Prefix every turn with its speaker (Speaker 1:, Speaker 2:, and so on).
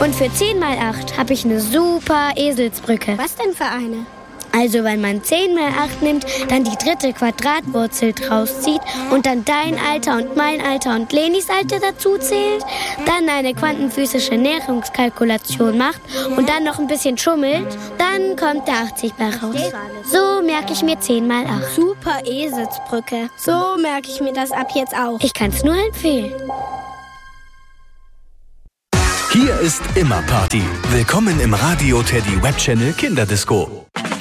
Speaker 1: Und für 10 mal 8 habe ich eine super Eselsbrücke.
Speaker 2: Was denn für eine?
Speaker 1: Also wenn man 10 mal 8 nimmt, dann die 3. Quadratwurzel draus zieht und dann dein Alter und mein Alter und Lenis Alter dazu zählt, dann eine quantenphysische Näherungskalkulation macht und dann noch ein bisschen schummelt, dann kommt der 80 bei raus. So merke ich mir 10 mal 8.
Speaker 2: Super Eselsbrücke. So merke ich mir das ab jetzt auch.
Speaker 1: Ich kann es nur empfehlen.
Speaker 3: Hier ist immer Party. Willkommen im Radio Teddy Web Channel Kinderdisco.